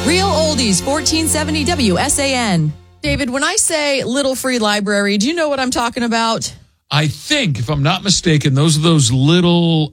Real Oldies, 1470 WSAN. David, when I say Little Free Library, do you know what I'm talking about? I think, if I'm not mistaken, those are those little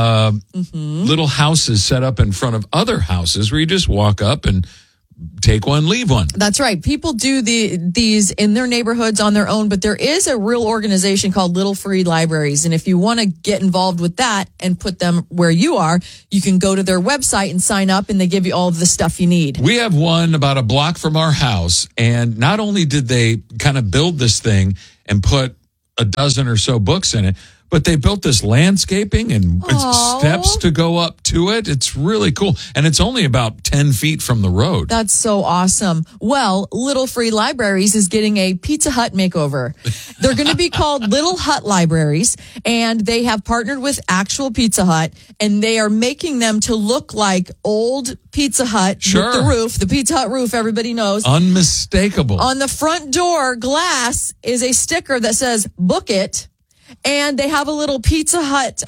little houses set up in front of other houses where you just walk up and take one, leave one. That's right. People do these in their neighborhoods on their own, but there is a real organization called Little Free Libraries. And if you want to get involved with that and put them where you are, you can go to their website and sign up, and they give you all of the stuff you need. We have one about a block from our house, and not only did they kind of build this thing and put a dozen or so books in it, but they built this landscaping and steps to go up to it. It's really cool. And it's only about 10 feet from the road. That's so awesome. Well, Little Free Libraries is getting a Pizza Hut makeover. They're going to be called Little Hut Libraries, and they have partnered with actual Pizza Hut, and they are making them to look like old Pizza Hut with the roof, the Pizza Hut roof, everybody knows. Unmistakable. On the front door glass is a sticker that says, "Book It." And they have a little Pizza Hut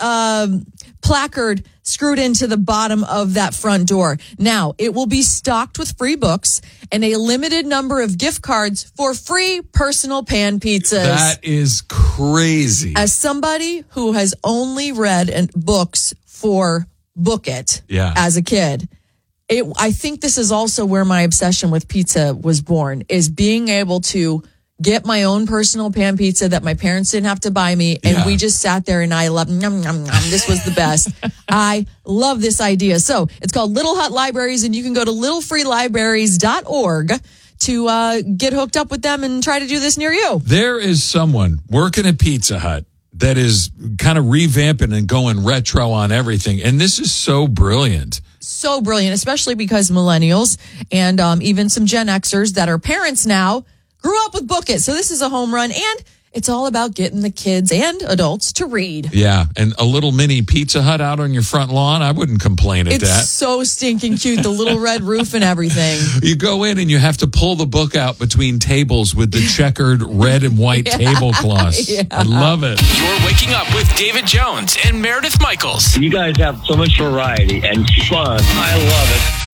placard screwed into the bottom of that front door. Now, it will be stocked with free books and a limited number of gift cards for free personal pan pizzas. That is crazy. As somebody who has only read books for Book It as a kid, I think this is also where my obsession with pizza was born, is being able to get my own personal pan pizza that my parents didn't have to buy me. And we just sat there and I loved, this was the best. I love this idea. So it's called Little Hut Libraries, and you can go to littlefreelibraries.org to get hooked up with them and try to do this near you. There is someone working at Pizza Hut that is kind of revamping and going retro on everything. And this is so brilliant. So brilliant, especially because millennials and even some Gen Xers that are parents now grew up with Book It. So this is a home run, and it's all about getting the kids and adults to read. Yeah, and a little mini Pizza Hut out on your front lawn, I wouldn't complain at that. It's so stinking cute, the little red roof and everything. You go in and you have to pull the book out between tables with the checkered red and white tablecloths. Yeah. I love it. You're waking up with David Jones and Meredith Michaels. You guys have so much variety and fun. I love it.